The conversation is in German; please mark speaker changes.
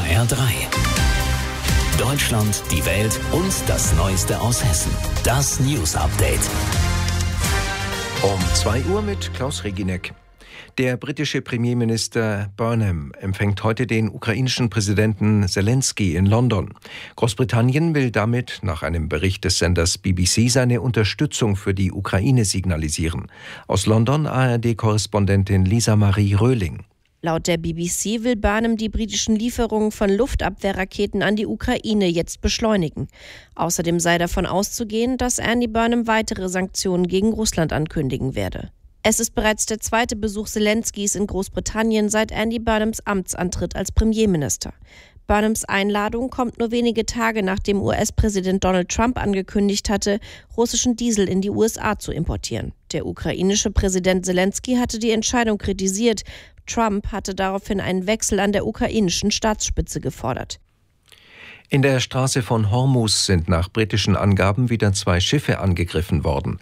Speaker 1: HR3. Deutschland, die Welt und das Neueste aus Hessen. Das News Update.
Speaker 2: Um 2 Uhr mit Klaus Reginek. Der britische Premierminister Burnham empfängt heute den ukrainischen Präsidenten Zelensky in London. Großbritannien will damit, nach einem Bericht des Senders BBC, seine Unterstützung für die Ukraine signalisieren. Aus London ARD-Korrespondentin Lisa Marie Röhling.
Speaker 3: Laut der BBC will Burnham die britischen Lieferungen von Luftabwehrraketen an die Ukraine jetzt beschleunigen. Außerdem sei davon auszugehen, dass Andy Burnham weitere Sanktionen gegen Russland ankündigen werde. Es ist bereits der zweite Besuch Zelenskys in Großbritannien seit Andy Burnhams Amtsantritt als Premierminister. Burnhams Einladung kommt nur wenige Tage nachdem US-Präsident Donald Trump angekündigt hatte, russischen Diesel in die USA zu importieren. Der ukrainische Präsident Zelensky hatte die Entscheidung kritisiert. Trump hatte daraufhin einen Wechsel an der ukrainischen Staatsspitze gefordert.
Speaker 2: In der Straße von Hormuz sind nach britischen Angaben wieder 2 Schiffe angegriffen worden.